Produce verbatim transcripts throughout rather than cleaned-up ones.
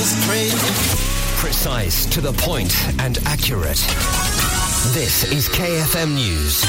goes crazy. Precise, to the point, and accurate. This is K F M News.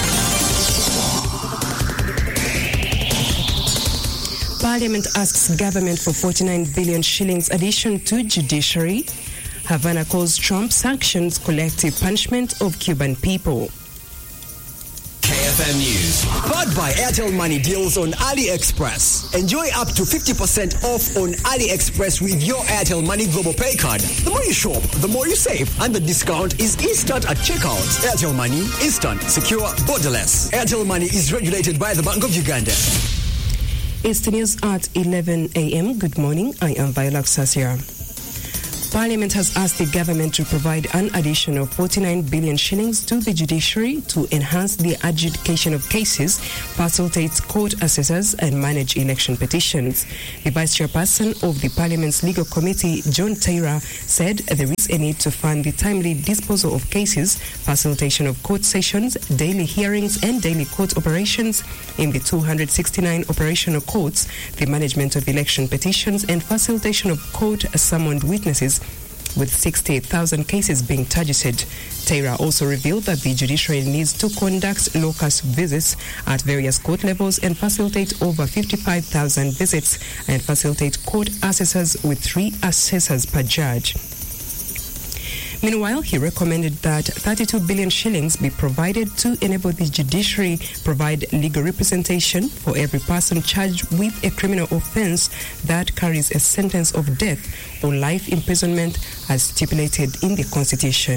Parliament asks government for forty-nine billion shillings addition to judiciary. Havana calls Trump sanctions collective punishment of Cuban people. K F M News. Powered by Airtel Money deals on AliExpress. Enjoy up to fifty percent off on AliExpress with your Airtel Money Global Pay card. The more you shop, the more you save. And the discount is instant at checkout. Airtel Money, instant, secure, borderless. Airtel Money is regulated by the Bank of Uganda. It's the news at eleven a.m. Good morning. I am Viola Sasia. Parliament has asked the government to provide an additional forty-nine billion shillings to the judiciary to enhance the adjudication of cases, facilitate court assessors, and manage election petitions. The Vice Chairperson of the Parliament's Legal Committee, John Taylor, said there is a need to fund the timely disposal of cases, facilitation of court sessions, daily hearings, and daily court operations in the two hundred sixty-nine operational courts, the management of election petitions, and facilitation of court-summoned witnesses, with sixty thousand cases being targeted. Taylor also revealed that the judiciary needs to conduct locus visits at various court levels and facilitate over fifty-five thousand visits and facilitate court assessors with three assessors per judge. Meanwhile, he recommended that thirty-two billion shillings be provided to enable the judiciary provide legal representation for every person charged with a criminal offence that carries a sentence of death or life imprisonment as stipulated in the Constitution.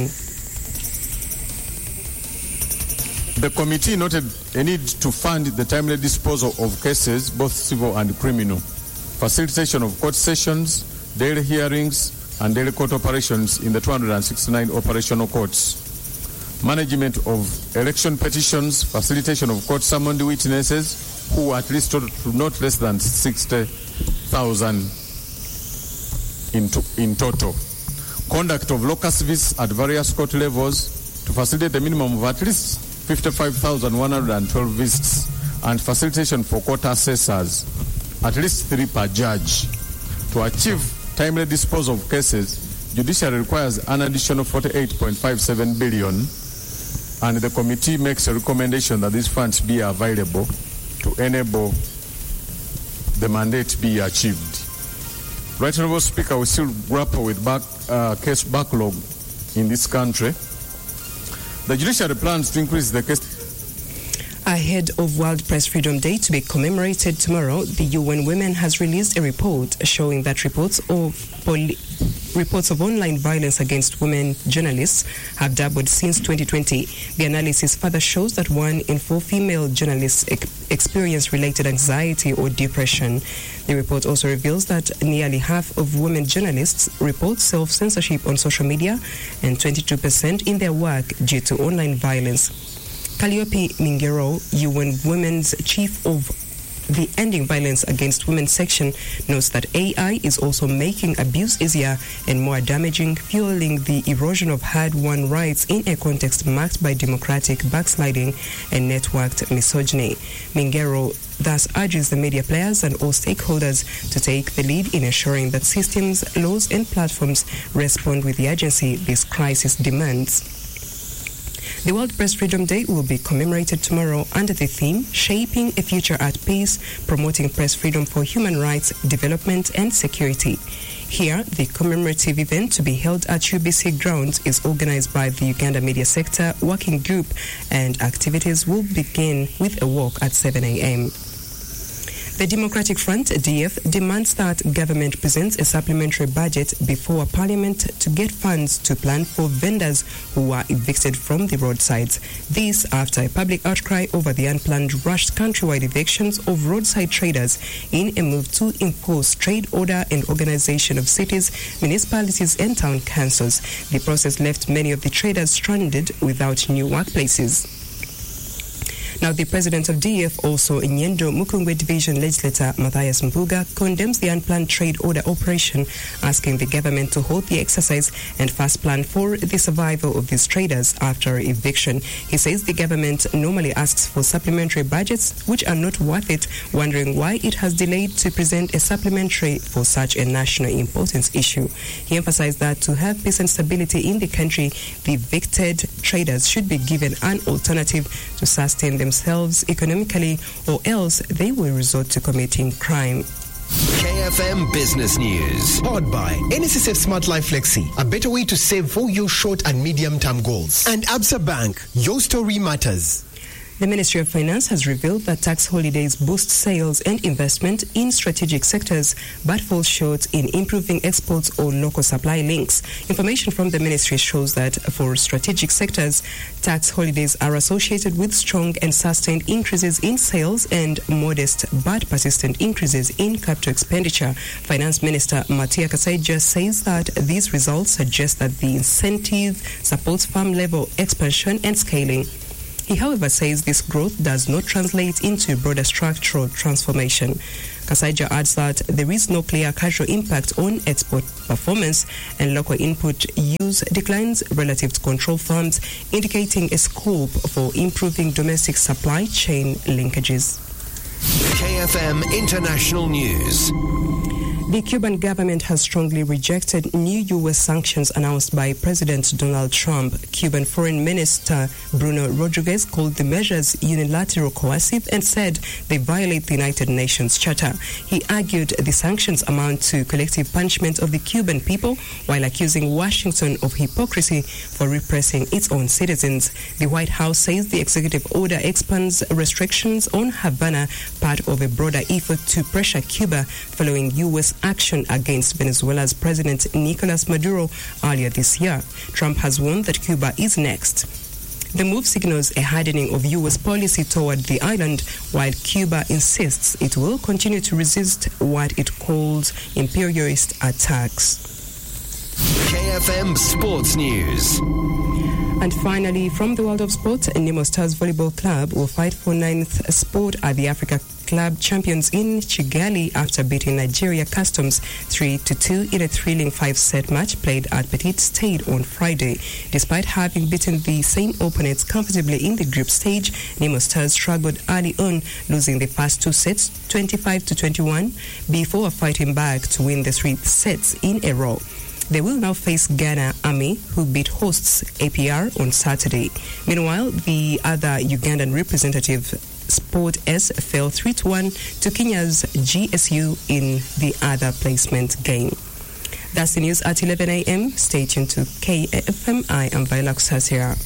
The committee noted a need to fund the timely disposal of cases, both civil and criminal, facilitation of court sessions, daily hearings, and daily court operations in the two hundred sixty-nine operational courts, management of election petitions, facilitation of court-summoned witnesses who at least to not less than sixty thousand in, to, in total, conduct of locus visits at various court levels to facilitate a minimum of at least fifty-five thousand one hundred twelve visits, and facilitation for court assessors, at least three per judge. To achieve timely disposal of cases, judiciary requires an additional forty-eight point five seven billion, and the committee makes a recommendation that these funds be available to enable the mandate be achieved. Right Honourable Speaker, we still grapple with back, uh, case backlog in this country. The judiciary plans to increase the case. Ahead of World Press Freedom Day to be commemorated tomorrow, the U N Women has released a report showing that reports of poli- reports of online violence against women journalists have doubled since twenty twenty. The analysis further shows that one in four female journalists ex- experience related anxiety or depression. The report also reveals that nearly half of women journalists report self-censorship on social media and twenty-two percent in their work due to online violence. Calliope Mingero, U N Women's Chief of the Ending Violence Against Women section, notes that A I is also making abuse easier and more damaging, fueling the erosion of hard-won rights in a context marked by democratic backsliding and networked misogyny. Mingero thus urges the media players and all stakeholders to take the lead in ensuring that systems, laws, and platforms respond with the urgency this crisis demands. The World Press Freedom Day will be commemorated tomorrow under the theme Shaping a Future at Peace, Promoting Press Freedom for Human Rights, Development and Security. Here, the commemorative event to be held at U B C grounds is organized by the Uganda Media Sector Working Group, and activities will begin with a walk at seven a.m. The Democratic Front, D F, demands that government presents a supplementary budget before Parliament to get funds to plan for vendors who are evicted from the roadsides. This after a public outcry over the unplanned rushed countrywide evictions of roadside traders in a move to impose trade order and organization of cities, municipalities and town councils. The process left many of the traders stranded without new workplaces. Now, the president of D F, also Nyendo Mukungwe Division Legislator Matthias Mpuga, condemns the unplanned trade order operation, asking the government to hold the exercise and fast plan for the survival of these traders after eviction. He says the government normally asks for supplementary budgets, which are not worth it, wondering why it has delayed to present a supplementary for such a national importance issue. He emphasized that to have peace and stability in the country, the evicted traders should be given an alternative to sustain themselves economically, or else they will resort to committing crime. K F M Business News. Powered by N S S F Smart Life Flexi, a better way to save for your short and medium-term goals. And Absa Bank, your story matters. The Ministry of Finance has revealed that tax holidays boost sales and investment in strategic sectors, but fall short in improving exports or local supply links. Information from the ministry shows that for strategic sectors, tax holidays are associated with strong and sustained increases in sales and modest but persistent increases in capital expenditure. Finance Minister Matia Kasaija says that these results suggest that the incentive supports farm-level expansion and scaling. He, however, says this growth does not translate into broader structural transformation. Kasaija adds that there is no clear cultural impact on export performance, and local input use declines relative to control farms, indicating a scope for improving domestic supply chain linkages. K F M International News. The Cuban government has strongly rejected new U S sanctions announced by President Donald Trump. Cuban Foreign Minister Bruno Rodriguez called the measures unilateral, coercive, and said they violate the United Nations Charter. He argued the sanctions amount to collective punishment of the Cuban people, while accusing Washington of hypocrisy for repressing its own citizens. The White House says the executive order expands restrictions on Havana, part of a broader effort to pressure Cuba following U S action against Venezuela's President Nicolas Maduro earlier this year. Trump has warned that Cuba is next. The move signals a hardening of U S policy toward the island, while Cuba insists it will continue to resist what it calls imperialist attacks. K F M Sports News. And finally, from the world of sport, Nemo Stars Volleyball Club will fight for ninth spot at the Africa Club Champions in Kigali after beating Nigeria Customs three to two in a thrilling five-set match played at Petit Stade on Friday. Despite having beaten the same opponents comfortably in the group stage, Nemo Stars struggled early on, losing the first two sets twenty-five to twenty-one before fighting back to win the three sets in a row. They will now face Ghana Army, who beat hosts A P R on Saturday. Meanwhile, the other Ugandan representative, Sport S, fell three to one to Kenya's G S U in the other placement game. That's the news at eleven a.m. Stay tuned to K F M. I am Viola Kusasira.